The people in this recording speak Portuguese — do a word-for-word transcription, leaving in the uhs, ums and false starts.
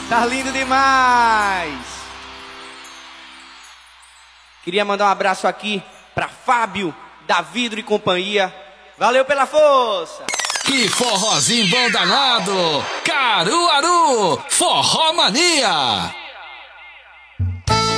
Tá lindo demais. Queria mandar um abraço aqui pra Fábio, da Vidro e Companhia. Valeu pela força. Que forrozinho bom danado. Caruaru, Forró Mania.